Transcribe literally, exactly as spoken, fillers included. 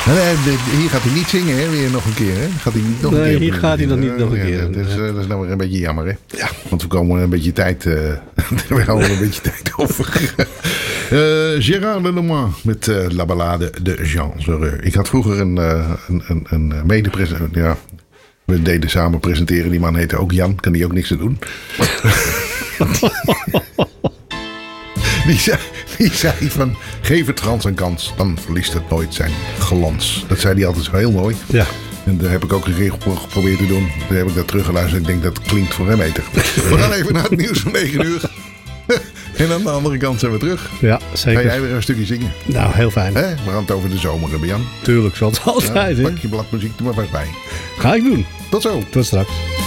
Nee, hier gaat hij niet zingen, hè? Weer nog een keer, hè? Gaat hij niet nog nee, een keer hier gaat hij nog niet nog een keer. Ja, dat, is, dat is nou weer een beetje jammer, hè? Ja. Want we komen een beetje tijd... Uh, we houden een beetje tijd over. uh, Gérard Lenormand met uh, La Ballade de Jean Zoreux. Ik had vroeger een, uh, een, een, een mede-presentator... Ja, we deden samen presenteren. Die man heette ook Jan. Kan die ook niks te doen. Die zei, die zei van, geef het Frans een kans, dan verliest het nooit zijn glans. Dat zei hij altijd zo heel mooi. Ja. En daar heb ik ook een keer geprobeerd te doen. Daar heb ik dat teruggeluisterd. Ik denk dat klinkt voor hem beter. We gaan even naar het nieuws van negen uur. En aan de andere kant zijn we terug. Ja, zeker. Ga jij weer een stukje zingen? Nou, heel fijn. Hè? We gaan het over de zomer hebben, Jan. Tuurlijk, zal het altijd. Ja, pak je bladmuziek er maar vast bij. Ga ik doen. Tot zo. Tot straks.